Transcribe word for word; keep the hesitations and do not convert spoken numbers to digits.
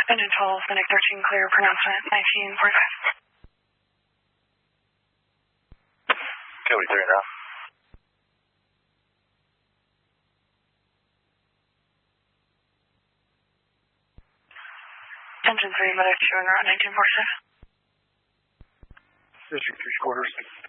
Engine twelve, Fennec thirteen, clear, pronouncement nineteen forty-five. Cody three now. Engine three, Medic two, and route nineteen forty-six. District three quarters.